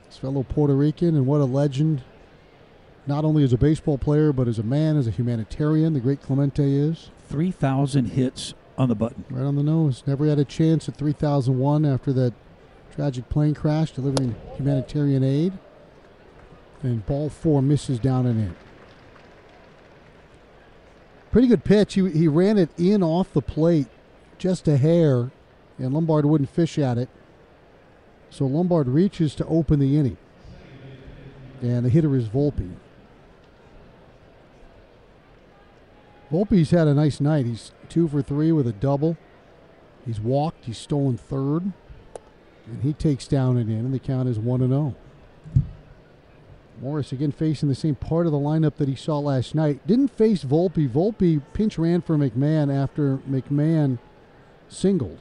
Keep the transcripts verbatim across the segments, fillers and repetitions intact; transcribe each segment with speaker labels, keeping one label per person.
Speaker 1: His fellow Puerto Rican, and what a legend, not only as a baseball player, but as a man, as a humanitarian, the great Clemente is.
Speaker 2: three thousand hits on the button.
Speaker 1: Right on the nose. Never had a chance at three thousand one after that tragic plane crash, delivering humanitarian aid. And ball four misses down and in. Pretty good pitch. He, he ran it in off the plate, just a hair, and Lombard wouldn't fish at it. So Lombard reaches to open the inning. And the hitter is Volpe. Volpe's had a nice night. He's two for three with a double. He's walked. He's stolen third. And he takes down and in, and the count is one and oh. Morris again facing the same part of the lineup that he saw last night. Didn't face Volpe. Volpe pinch ran for McMahon after McMahon singled.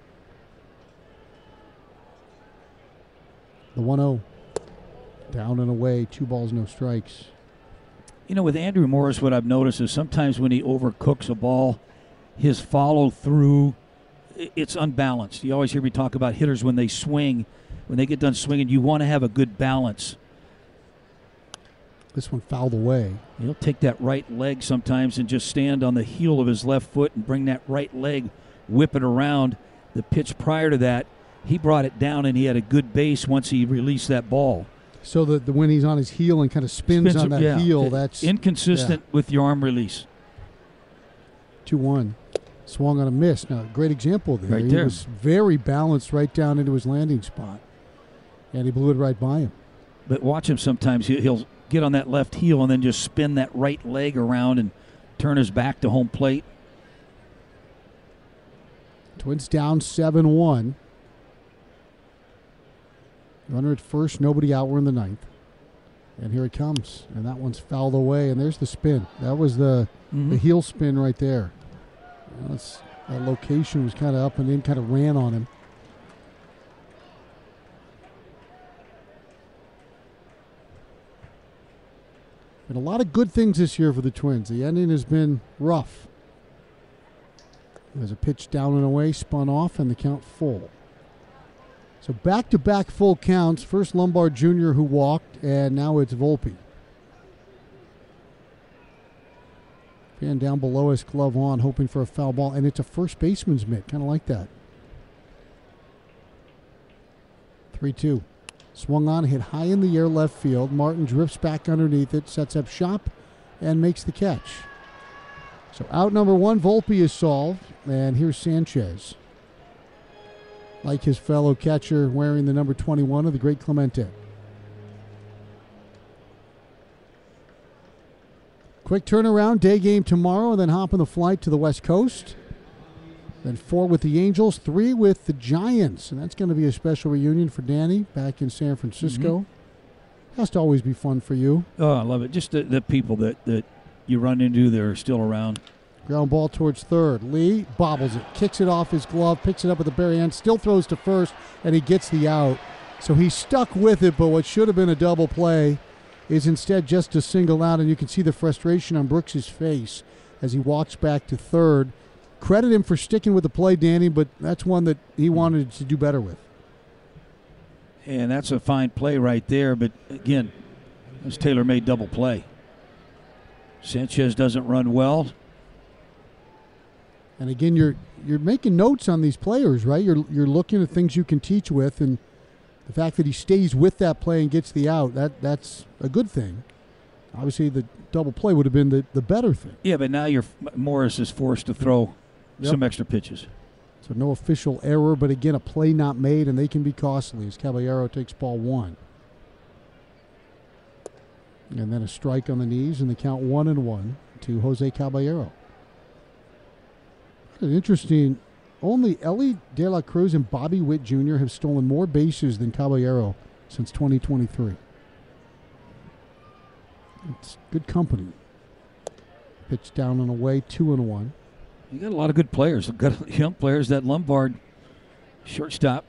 Speaker 1: The one oh. Down and away, two balls, no strikes.
Speaker 2: You know, with Andrew Morris, what I've noticed is sometimes when he overcooks a ball, his follow-through, it's unbalanced. You always hear me talk about hitters when they swing. When they get done swinging, you want to have a good balance.
Speaker 1: This one fouled away.
Speaker 2: He'll take that right leg sometimes and just stand on the heel of his left foot and bring that right leg, whip it around. The pitch prior to that, he brought it down and he had a good base once he released that ball.
Speaker 1: So that the, when he's on his heel and kind of spins, spins on that
Speaker 2: yeah.
Speaker 1: heel, that's
Speaker 2: inconsistent yeah. with your arm release.
Speaker 1: two one. Swung on a miss. Now, great example there.
Speaker 2: Right
Speaker 1: he
Speaker 2: there.
Speaker 1: was very balanced right down into his landing spot. And he blew it right by him.
Speaker 2: But watch him sometimes. He'll get on that left heel and then just spin that right leg around and turn his back to home plate.
Speaker 1: Twins down seven one. Runner at first, nobody out. We're in the ninth. And here it comes. And that one's fouled away. And there's the spin. That was the,
Speaker 2: mm-hmm.
Speaker 1: the heel spin right there. That's, that location was kind of up and in, kind of ran on him. And a lot of good things this year for the Twins. The ending has been rough. There's a pitch down and away, spun off, and the count full. So back-to-back full counts. First Lombard Junior who walked, and now it's Volpe. Fan down below us, glove on, hoping for a foul ball, and it's a first baseman's mitt. Kind of like that. three two. Swung on, hit high in the air left field. Martin drifts back underneath it, sets up shop, and makes the catch. So out number one, Volpe is solved, and here's Sanchez. Like his fellow catcher wearing the number twenty-one of the great Clemente. Quick turnaround, day game tomorrow, and then hop on the flight to the West Coast. Then four with the Angels, three with the Giants. And that's going to be a special reunion for Danny back in San Francisco. Mm-hmm. Has to always be fun for you.
Speaker 2: Oh, I love it. Just the, the people that, that you run into that are still around.
Speaker 1: Ground ball towards third. Lee bobbles it, kicks it off his glove, picks it up at the very end, still throws to first, and he gets the out. So he's stuck with it, but what should have been a double play is instead just a single out, and you can see the frustration on Brooks' face as he walks back to third. Credit him for sticking with the play, Danny, but that's one that he wanted to do better with.
Speaker 2: And that's a fine play right there, but again, it's tailor-made double play. Sanchez doesn't run well.
Speaker 1: And again, you're you're making notes on these players, right? You're you're looking at things you can teach with, and the fact that he stays with that play and gets the out, that that's a good thing. Obviously, the double play would have been the, the better thing.
Speaker 2: Yeah, but now you're Morris is forced to throw yep. some extra pitches.
Speaker 1: So no official error, but again, a play not made, and they can be costly as Caballero takes ball one. And then a strike on the knees, and the count one and one to Jose Caballero. An interesting, only Ellie De La Cruz and Bobby Witt Junior have stolen more bases than Caballero since twenty twenty-three. It's good company. Pitch down and away, two and one.
Speaker 2: You got a lot of good players, good young players. That Lombard shortstop.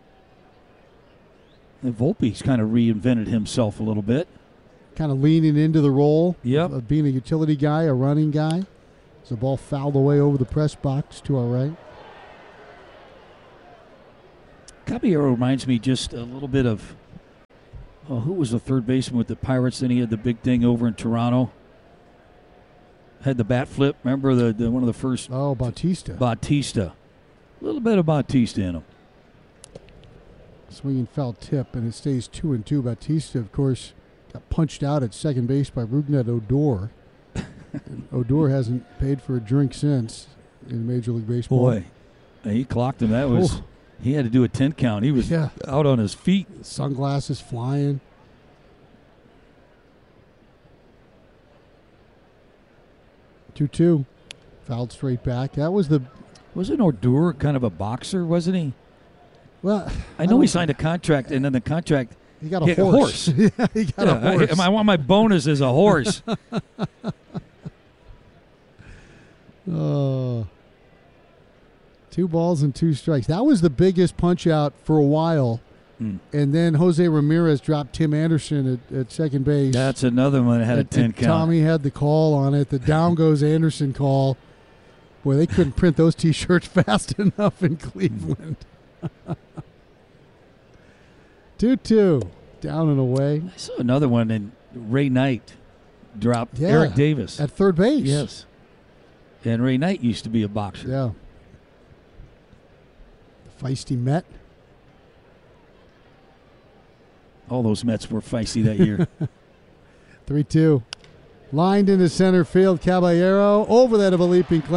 Speaker 2: And Volpe's kind of reinvented himself a little bit.
Speaker 1: Kind of leaning into the role
Speaker 2: yep.
Speaker 1: of, of being a utility guy, a running guy. As the ball fouled away over the press box to our right.
Speaker 2: Caballero reminds me just a little bit of Oh, who was the third baseman with the Pirates? Then he had the big thing over in Toronto. Had the bat flip. Remember the, the one of the first?
Speaker 1: Oh, Bautista.
Speaker 2: Bautista. A little bit of Bautista in him.
Speaker 1: Swinging foul tip, and it stays two and two. Bautista, of course, got punched out at second base by Rougned Odor. Odor hasn't paid for a drink since in Major League Baseball.
Speaker 2: Boy, he clocked him. That was, oh. He had to do a ten count. He was yeah. out on his feet.
Speaker 1: Sunglasses flying. two two. Fouled straight back. That was the...
Speaker 2: Wasn't Odor kind of a boxer, wasn't he?
Speaker 1: Well,
Speaker 2: I know I he signed a contract, and then the contract...
Speaker 1: He got a horse. A horse. yeah, he got yeah, a horse.
Speaker 2: I, I want my bonus as a horse.
Speaker 1: uh, two balls and two strikes. That was the biggest punch out for a while. Hmm. And then Jose Ramirez dropped Tim Anderson at, at second base.
Speaker 2: That's another one that had
Speaker 1: and,
Speaker 2: a ten count.
Speaker 1: Tommy had the call on it. The down goes Anderson call. Boy, they couldn't print those T-shirts fast enough in Cleveland. two two. Down and away.
Speaker 2: I saw another one, and Ray Knight dropped
Speaker 1: yeah,
Speaker 2: Eric Davis.
Speaker 1: At third base.
Speaker 2: Yes. And Ray Knight used to be a boxer.
Speaker 1: Yeah. Feisty Met.
Speaker 2: All those Mets were feisty that year.
Speaker 1: three two. Lined into center field. Caballero over that of a leaping Clemens.